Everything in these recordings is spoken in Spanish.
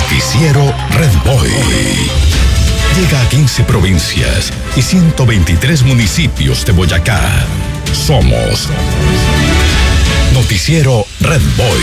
Noticiero Red Boy. Llega a 15 provincias y 123 municipios de Boyacá. Somos Noticiero Red Boy.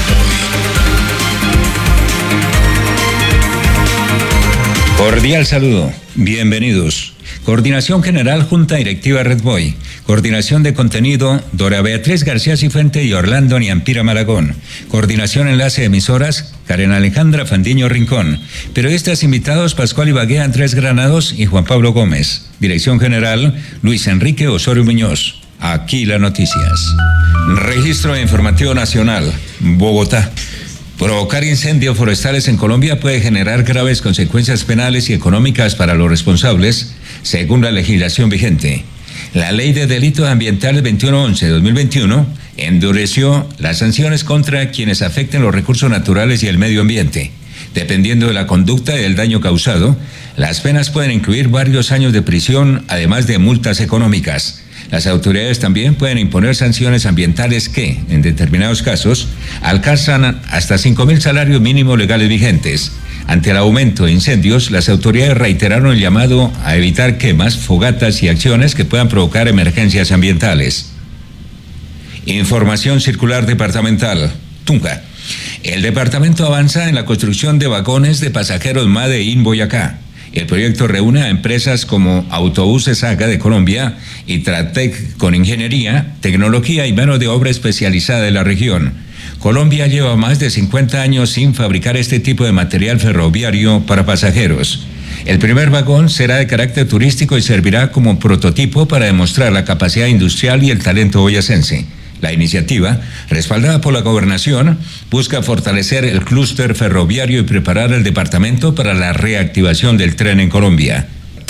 Cordial saludo, bienvenidos. Coordinación General Junta Directiva Red Boy. Coordinación de contenido Dora Beatriz García Cifuente y Orlando Niampira Malagón. Coordinación Enlace de Emisoras Karen Alejandra Fandiño Rincón. Periodistas invitados Pascual Ibagué, Andrés Granados y Juan Pablo Gómez. Dirección General Luis Enrique Osorio Muñoz. Aquí las noticias. Registro Informativo Nacional, Bogotá. Provocar incendios forestales en Colombia puede generar graves consecuencias penales y económicas para los responsables, según la legislación vigente. La Ley de Delitos Ambientales 2111-2021 endureció las sanciones contra quienes afecten los recursos naturales y el medio ambiente. Dependiendo de la conducta y del daño causado, las penas pueden incluir varios años de prisión, además de multas económicas. Las autoridades también pueden imponer sanciones ambientales que, en determinados casos, alcanzan hasta 5.000 salarios mínimos legales vigentes. Ante el aumento de incendios, las autoridades reiteraron el llamado a evitar quemas, fogatas y acciones que puedan provocar emergencias ambientales. Información circular departamental. Tunja. El departamento avanza en la construcción de vagones de pasajeros Made in Boyacá. El proyecto reúne a empresas como Autobuses Saga de Colombia y Tratec con ingeniería, tecnología y mano de obra especializada de la región. Colombia lleva más de 50 años sin fabricar este tipo de material ferroviario para pasajeros. El primer vagón será de carácter turístico y servirá como prototipo para demostrar la capacidad industrial y el talento boyacense. La iniciativa, respaldada por la Gobernación, busca fortalecer el clúster ferroviario y preparar el departamento para la reactivación del tren en Colombia.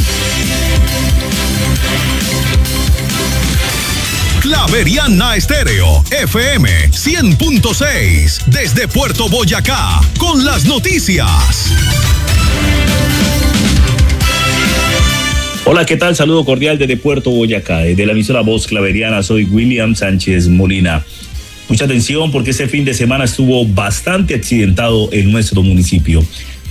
Javeriana Estéreo, FM 100.6, desde Puerto Boyacá, con las noticias. Hola, ¿qué tal? Saludo cordial desde Puerto Boyacá, desde la emisora Voz Claveriana. Soy William Sánchez Molina. Mucha atención porque este fin de semana estuvo bastante accidentado en nuestro municipio.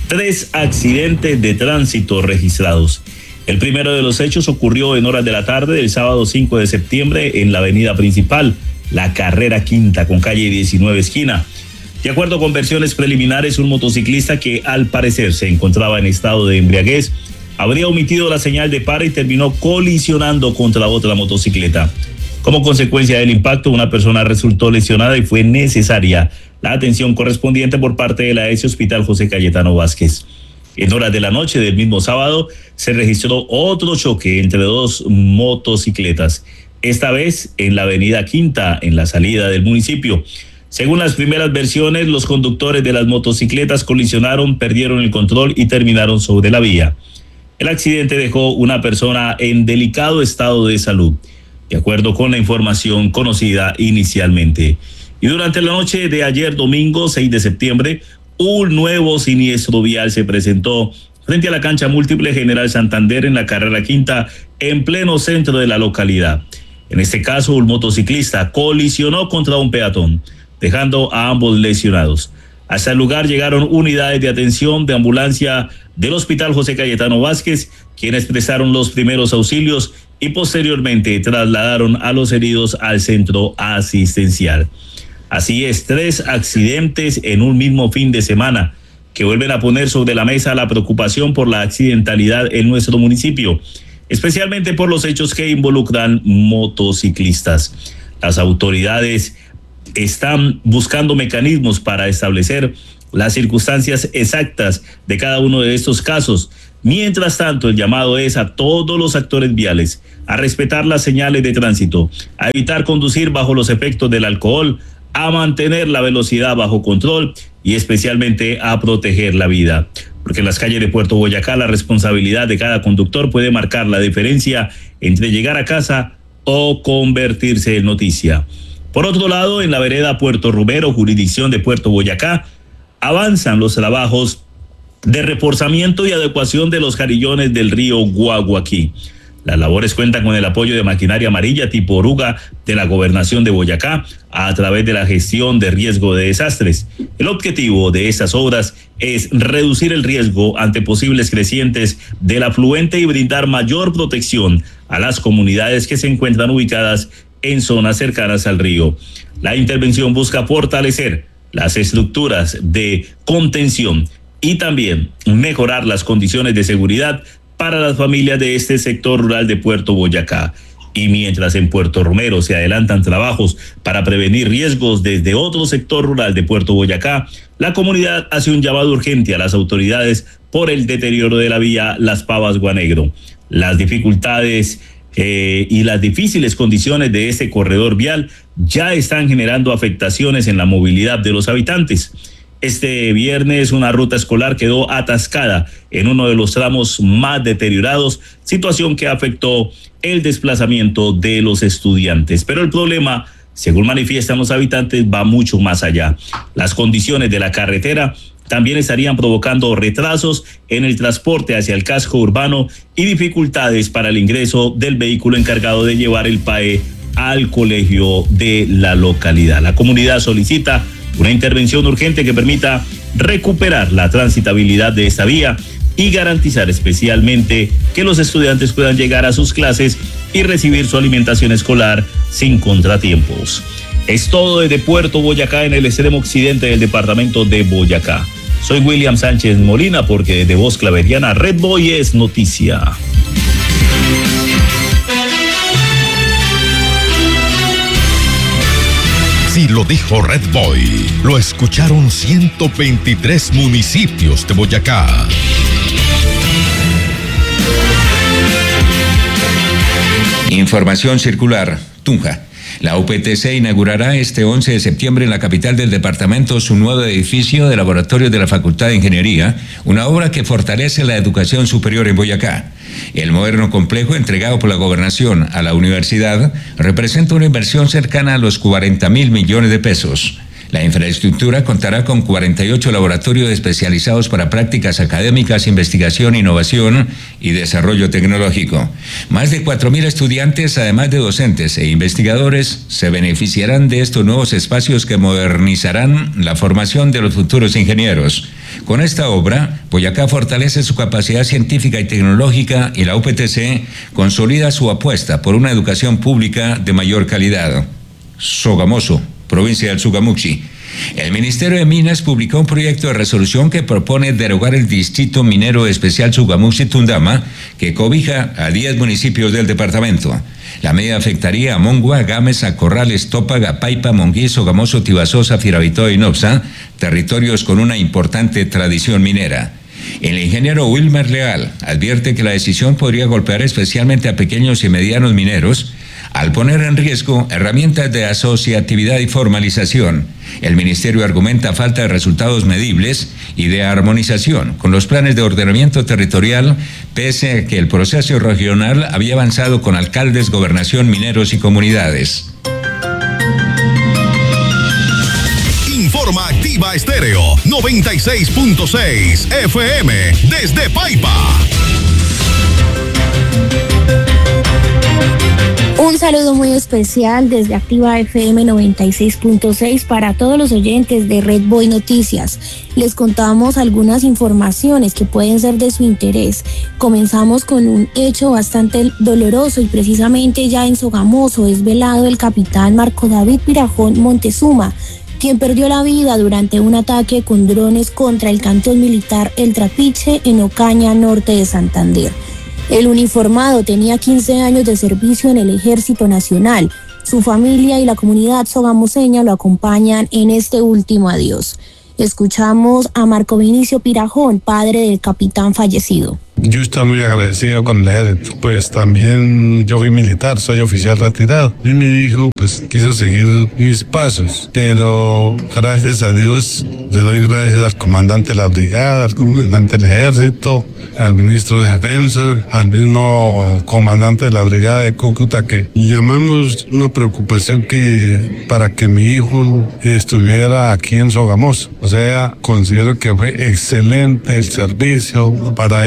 3 accidentes de tránsito registrados. El primero de los hechos ocurrió en horas de la tarde del sábado 5 de septiembre en la avenida principal, la carrera quinta con calle 19 esquina. De acuerdo con versiones preliminares, un motociclista que al parecer se encontraba en estado de embriaguez habría omitido la señal de para y terminó colisionando contra otra motocicleta. Como consecuencia del impacto, una persona resultó lesionada y fue necesaria la atención correspondiente por parte de la ESE Hospital José Cayetano Vázquez. En horas de la noche del mismo sábado se registró otro choque entre 2 motocicletas, esta vez en la avenida Quinta, en la salida del municipio. Según las primeras versiones, los conductores de las motocicletas colisionaron, perdieron el control y terminaron sobre la vía. El accidente dejó una persona en delicado estado de salud, de acuerdo con la información conocida inicialmente. Y durante la noche de ayer domingo 6 de septiembre, un nuevo siniestro vial se presentó frente a la cancha múltiple General Santander en la carrera quinta, en pleno centro de la localidad. En este caso, un motociclista colisionó contra un peatón, dejando a ambos lesionados. Hasta el lugar llegaron unidades de atención de ambulancia del Hospital José Cayetano Vázquez, quienes prestaron los primeros auxilios y posteriormente trasladaron a los heridos al centro asistencial. Así es, 3 accidentes en un mismo fin de semana que vuelven a poner sobre la mesa la preocupación por la accidentalidad en nuestro municipio, especialmente por los hechos que involucran motociclistas. Las autoridades están buscando mecanismos para establecer las circunstancias exactas de cada uno de estos casos. Mientras tanto, el llamado es a todos los actores viales a respetar las señales de tránsito, a evitar conducir bajo los efectos del alcohol, a mantener la velocidad bajo control y especialmente a proteger la vida. Porque en las calles de Puerto Boyacá la responsabilidad de cada conductor puede marcar la diferencia entre llegar a casa o convertirse en noticia. Por otro lado, en la vereda Puerto Romero, jurisdicción de Puerto Boyacá, avanzan los trabajos de reforzamiento y adecuación de los carillones del río Guaguaquí. Las labores cuentan con el apoyo de maquinaria amarilla tipo oruga de la Gobernación de Boyacá a través de la gestión de riesgo de desastres. El objetivo de estas obras es reducir el riesgo ante posibles crecientes del afluente y brindar mayor protección a las comunidades que se encuentran ubicadas en zonas cercanas al río. La intervención busca fortalecer las estructuras de contención y también mejorar las condiciones de seguridad para las familias de este sector rural de Puerto Boyacá. Y mientras en Puerto Romero se adelantan trabajos para prevenir riesgos desde otro sector rural de Puerto Boyacá, la comunidad hace un llamado urgente a las autoridades por el deterioro de la vía Las Pavas-Guanegro. Las dificultades y las difíciles condiciones de este corredor vial ya están generando afectaciones en la movilidad de los habitantes. Este viernes una ruta escolar quedó atascada en uno de los tramos más deteriorados, situación que afectó el desplazamiento de los estudiantes. Pero el problema, según manifiestan los habitantes, va mucho más allá. Las condiciones de la carretera también estarían provocando retrasos en el transporte hacia el casco urbano y dificultades para el ingreso del vehículo encargado de llevar el PAE al colegio de la localidad. La comunidad solicita una intervención urgente que permita recuperar la transitabilidad de esta vía y garantizar especialmente que los estudiantes puedan llegar a sus clases y recibir su alimentación escolar sin contratiempos. Es todo desde Puerto Boyacá, en el extremo occidente del departamento de Boyacá. Soy William Sánchez Molina, porque desde Voz Claveriana, Red Boy es noticia. Si lo dijo Red Boy, lo escucharon 123 municipios de Boyacá. Información circular, Tunja. La UPTC inaugurará este 11 de septiembre en la capital del departamento su nuevo edificio de laboratorio de la Facultad de Ingeniería, una obra que fortalece la educación superior en Boyacá. El moderno complejo entregado por la gobernación a la universidad representa una inversión cercana a los 40.000 millones de pesos. La infraestructura contará con 48 laboratorios especializados para prácticas académicas, investigación, innovación y desarrollo tecnológico. Más de 4.000 estudiantes, además de docentes e investigadores, se beneficiarán de estos nuevos espacios que modernizarán la formación de los futuros ingenieros. Con esta obra, Boyacá fortalece su capacidad científica y tecnológica y la UPTC consolida su apuesta por una educación pública de mayor calidad. Sogamoso, provincia del Sogamuxi. El Ministerio de Minas publicó un proyecto de resolución que propone derogar el Distrito Minero Especial Sogamuxi-Tundama, que cobija a 10 municipios del departamento. La medida afectaría a Mongua, Gámez, Corrales, Tópaga, Paipa, Monguí, Sogamoso, Tibasosa, Firavito y Nopsa, territorios con una importante tradición minera. El ingeniero Wilmer Leal advierte que la decisión podría golpear especialmente a pequeños y medianos mineros, al poner en riesgo herramientas de asociatividad y formalización. El ministerio argumenta falta de resultados medibles y de armonización con los planes de ordenamiento territorial, pese a que el proceso regional había avanzado con alcaldes, gobernación, mineros y comunidades. Informa Activa Estéreo 96.6 FM desde Paipa. Un saludo muy especial desde Activa FM 96.6 para todos los oyentes de Red Boy Noticias. Les contamos algunas informaciones que pueden ser de su interés. Comenzamos con un hecho bastante doloroso y precisamente ya en Sogamoso es velado el capitán Marco David Pirajón Montezuma, quien perdió la vida durante un ataque con drones contra el cantón militar El Trapiche en Ocaña, norte de Santander. El uniformado tenía 15 años de servicio en el Ejército Nacional. Su familia y la comunidad sogamoseña lo acompañan en este último adiós. Escuchamos a Marco Vinicio Pirajón, padre del capitán fallecido. Yo estoy muy agradecido con él, pues también yo fui militar, soy oficial retirado. Y mi hijo pues quiso seguir mis pasos, pero gracias a Dios le doy gracias al comandante de la brigada, al comandante del ejército, al ministro de defensa, al mismo comandante de la brigada de Cúcuta, que llamamos una preocupación que para que mi hijo estuviera aquí en Sogamoso. O sea, considero que fue excelente el servicio para ese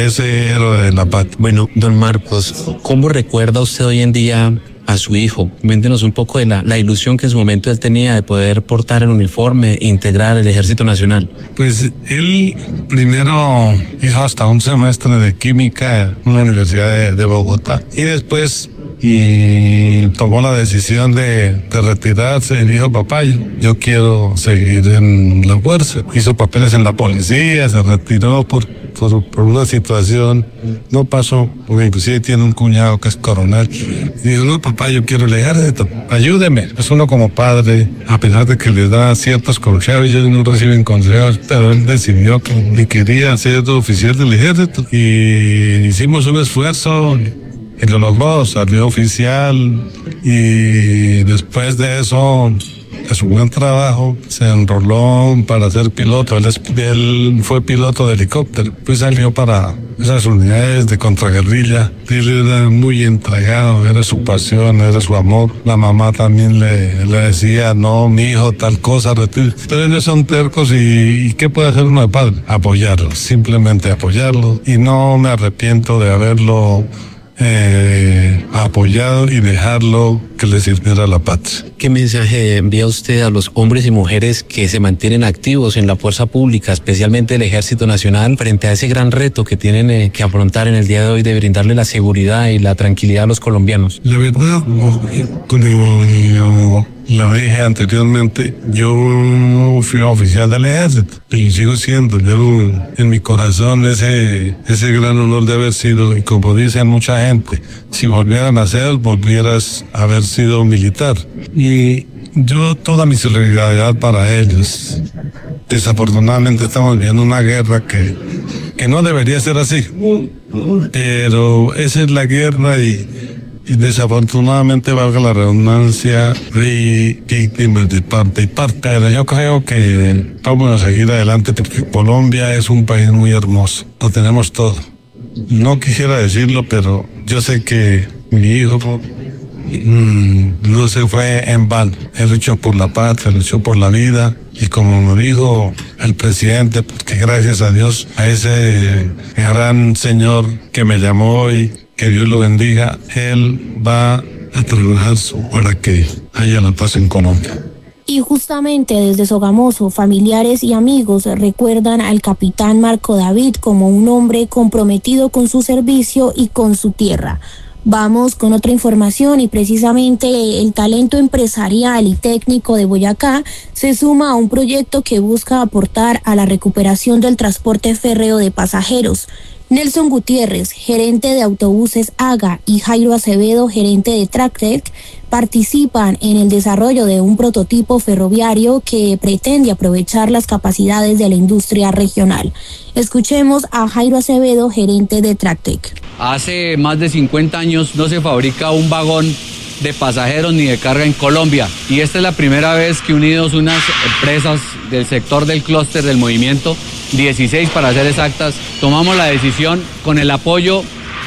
héroe de la patria. Bueno, don Marcos, ¿cómo recuerda usted hoy en día a su hijo? Cuéntenos un poco de la ilusión que en su momento él tenía de poder portar el uniforme e integrar el Ejército Nacional. Pues él primero hizo hasta un semestre de química en una universidad de Bogotá y después tomó la decisión de retirarse y dijo: papá, yo quiero seguir en la fuerza. Hizo papeles en la policía, se retiró por una situación, no pasó, porque inclusive tiene un cuñado que es coronel. Y dijo: no, papá, yo quiero el ejército, ayúdeme. Pues uno como padre, a pesar de que les da ciertos consejos, ellos no reciben consejos, pero él decidió que quería ser oficial del ejército. Y hicimos un esfuerzo y lo logró, salió oficial, y después de eso, de su buen trabajo, se enroló para ser piloto. Él fue piloto de helicóptero, pues salió para esas unidades de contraguerrilla. Él era muy entregado, era su pasión, era su amor. La mamá también le decía: no, mi hijo, tal cosa, pero ellos son tercos. ¿Y qué puede hacer uno de padre? Apoyarlo, simplemente apoyarlo, y no me arrepiento de haberlo apoyado y dejarlo que le sirviera a la patria. ¿Qué mensaje envía usted a los hombres y mujeres que se mantienen activos en la fuerza pública, especialmente el Ejército Nacional, frente a ese gran reto que tienen que afrontar en el día de hoy de brindarle la seguridad y la tranquilidad a los colombianos? La verdad, como lo dije anteriormente, yo fui oficial del ejército y sigo siendo. Yo en mi corazón ese gran honor de haber sido, y como dicen mucha gente, si volvieran a ser, volvieras a haber sido militar. Y yo toda mi solidaridad para ellos. Desafortunadamente estamos viviendo una guerra que no debería ser así, pero esa es la guerra y desafortunadamente, valga la redundancia, hay víctimas de parte y parte. Pero yo creo que vamos a seguir adelante porque Colombia es un país muy hermoso. Lo tenemos todo. No quisiera decirlo, pero yo sé que mi hijo no se fue en vano. Él luchó por la patria, luchó por la vida. Y como me dijo el presidente, porque gracias a Dios, a ese gran señor que me llamó hoy, que Dios lo bendiga, él va a trabajar para que haya la paz en Colombia. Y justamente desde Sogamoso, familiares y amigos recuerdan al capitán Marco David como un hombre comprometido con su servicio y con su tierra. Vamos con otra información, y precisamente el talento empresarial y técnico de Boyacá se suma a un proyecto que busca aportar a la recuperación del transporte férreo de pasajeros. Nelson Gutiérrez, gerente de autobuses AGA, y Jairo Acevedo, gerente de Tractec, participan en el desarrollo de un prototipo ferroviario que pretende aprovechar las capacidades de la industria regional. Escuchemos a Jairo Acevedo, gerente de Tractec. Hace más de 50 años no se fabrica un vagón de pasajeros ni de carga en Colombia, y esta es la primera vez que unidos unas empresas del sector del clúster del movimiento, 16 para ser exactas, tomamos la decisión con el apoyo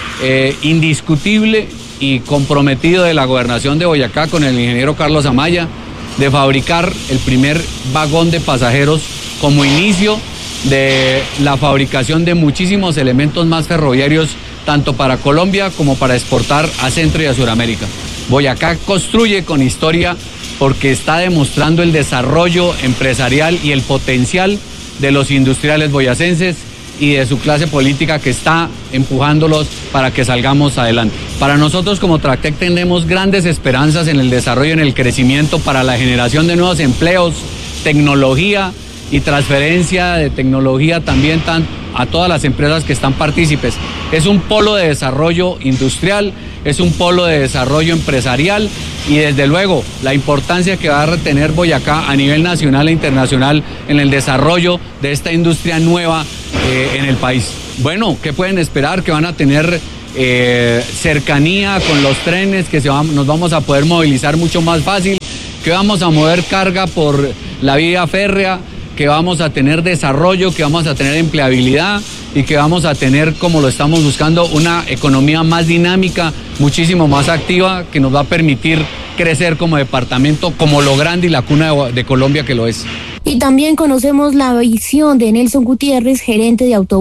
indiscutible y comprometido de la gobernación de Boyacá con el ingeniero Carlos Amaya, de fabricar el primer vagón de pasajeros como inicio de la fabricación de muchísimos elementos más ferroviarios, tanto para Colombia como para exportar a Centro y a Sudamérica. Boyacá construye con historia porque está demostrando el desarrollo empresarial y el potencial de los industriales boyacenses y de su clase política que está empujándolos para que salgamos adelante. Para nosotros como Tractec tenemos grandes esperanzas en el desarrollo, en el crecimiento, para la generación de nuevos empleos, tecnología y transferencia de tecnología también a todas las empresas que están partícipes. Es un polo de desarrollo industrial, es un polo de desarrollo empresarial, y desde luego la importancia que va a tener Boyacá a nivel nacional e internacional en el desarrollo de esta industria nueva en el país. Bueno, ¿qué pueden esperar? Que van a tener cercanía con los trenes, que nos vamos a poder movilizar mucho más fácil, que vamos a mover carga por la vía férrea, que vamos a tener desarrollo, que vamos a tener empleabilidad y que vamos a tener, como lo estamos buscando, una economía más dinámica, muchísimo más activa, que nos va a permitir crecer como departamento, como lo grande y la cuna de Colombia que lo es. Y también conocemos la visión de Nelson Gutiérrez, gerente de autobuses